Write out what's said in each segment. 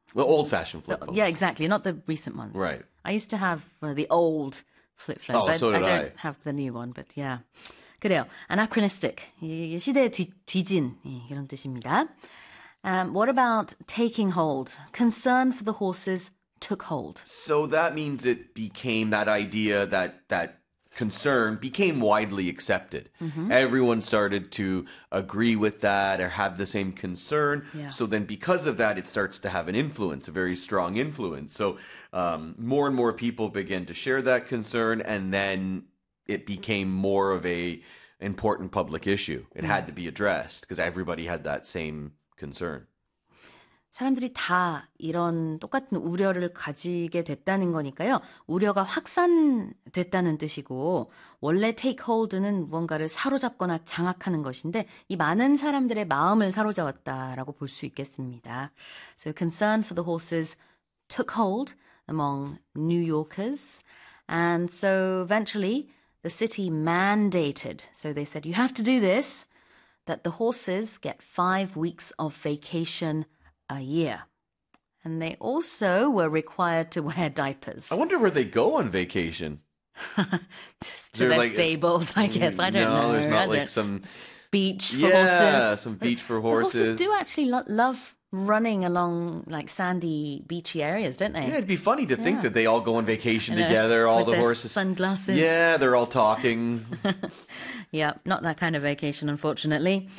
Well, old-fashioned flip phones. Yeah, exactly. Not the recent ones. Right. I used to have the old flip phones. Oh, so did I don't have the new one, but yeah. 그래요. Anachronistic. 시대에 뒤진 이런 뜻입니다. What about taking hold? Concern for the horses took hold. So that means it became that idea that concern became widely accepted. Everyone started to agree with that or have the same concern. Yeah. So then because of that, it starts to have an influence, a very strong influence. So more and more people began to share that concern, and then it became more of a important public issue. It had to be addressed because everybody had that same concern. 사람들이 다 이런 똑같은 우려를 가지게 됐다는 거니까요. 우려가 확산됐다는 뜻이고 원래 take hold는 무언가를 사로잡거나 장악하는 것인데 이 많은 사람들의 마음을 사로잡았다라고 볼 수 있겠습니다. So concern for the horses took hold among New Yorkers. And so eventually the city mandated, so they said, you have to do this, that the horses get 5 weeks of vacation a year. And they also were required to wear diapers. I wonder where they go on vacation. Just to their stables, I guess. I don't know. No, there's not like some beach for horses. Yeah, some beach for horses. The horses do actually love running along like sandy, beachy areas, don't they? Yeah, it'd be funny to think that they all go on vacation together, all with the their horses. Sunglasses. Yeah, they're all talking. Yeah, not that kind of vacation, unfortunately.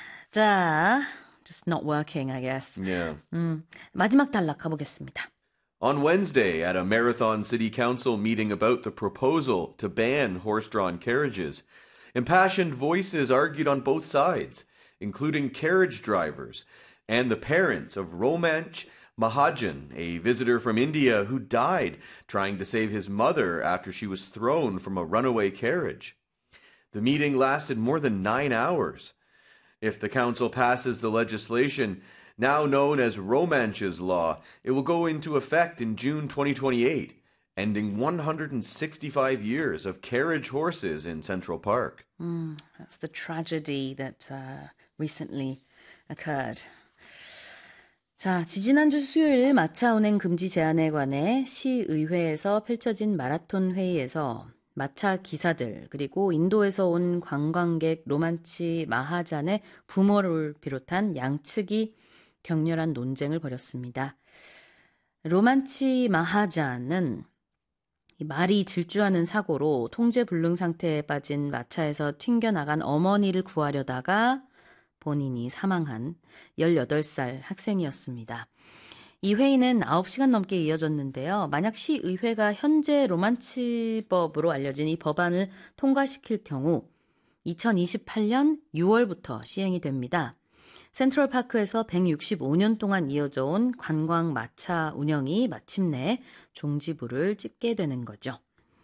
자, just not working, I guess. Yeah. 마지막 단락 가보겠습니다. On Wednesday, at a Marathon City Council meeting about the proposal to ban horse-drawn carriages, impassioned voices argued on both sides, including carriage drivers and the parents of Romanch Mahajan, a visitor from India who died trying to save his mother after she was thrown from a runaway carriage. The meeting lasted more than 9 hours. If the council passes the legislation, now known as Romanch's Law, it will go into effect in June 2028, ending 165 years of carriage horses in Central Park. That's the tragedy that recently occurred. 자, 지지난주 수요일 마차 운행 금지 제한에 관해 시의회에서 펼쳐진 마라톤 회의에서 마차 기사들 그리고 인도에서 온 관광객 로만치 마하잔의 부모를 비롯한 양측이 격렬한 논쟁을 벌였습니다. 로만치 마하잔은 말이 질주하는 사고로 통제불능 상태에 빠진 마차에서 튕겨나간 어머니를 구하려다가 본인이 사망한 18살 학생이었습니다. 이 회의는 9시간 넘게 이어졌는데요. 만약 시의회가 현재 로만치법으로 알려진 이 법안을 통과시킬 경우 2028년 6월부터 시행이 됩니다. 센트럴파크에서 165년 동안 이어져 온 관광 마차 운영이 마침내 종지부를 찍게 되는 거죠.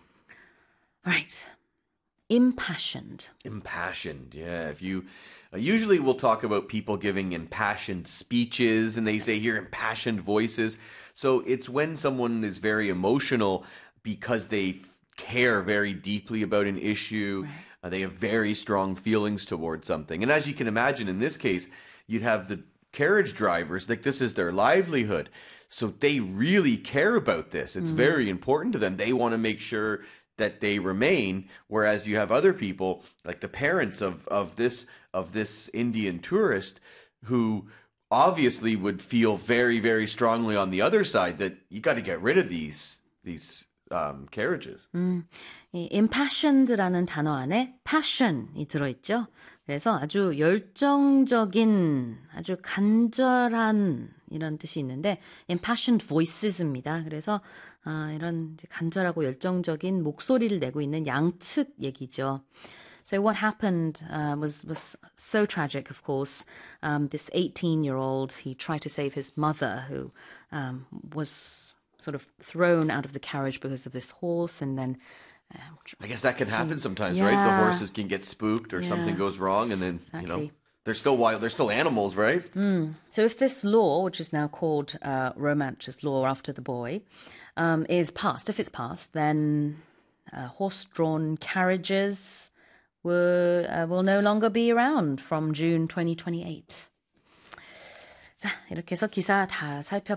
Alright. Impassioned. Impassioned, yeah. If you usually we'll talk about people giving impassioned speeches, and they say here impassioned voices. So it's when someone is very emotional because they care very deeply about an issue. Right. They have very strong feelings towards something. And as you can imagine, in this case, you'd have the carriage drivers, like this is their livelihood. So they really care about this. It's very important to them. They want to make sure that they remain, whereas you have other people, like the parents of this Indian tourist, who obviously would feel very, very strongly on the other side that you got to get rid of these carriages. 이 impassioned라는 단어 안에 passion이 들어있죠. 그래서 아주 열정적인, 아주 간절한 이런 뜻이 있는데 impassioned voices입니다. 그래서 이런 간절하고 열정적인 목소리를 내고 있는 양측 얘기죠. So what happened was so tragic, of course. This 18-year-old, he tried to save his mother, who was sort of thrown out of the carriage because of this horse, and then I guess that can happen sometimes, yeah. right? The horses can get spooked or something goes wrong, and then Exactly. they're still wild. They're still animals, right? So if this law, which is now called Romanch's Law after the boy, is passed, if it's passed, then horse-drawn carriages will no longer be around from June 2028. 자, 이렇게 해서 기사 다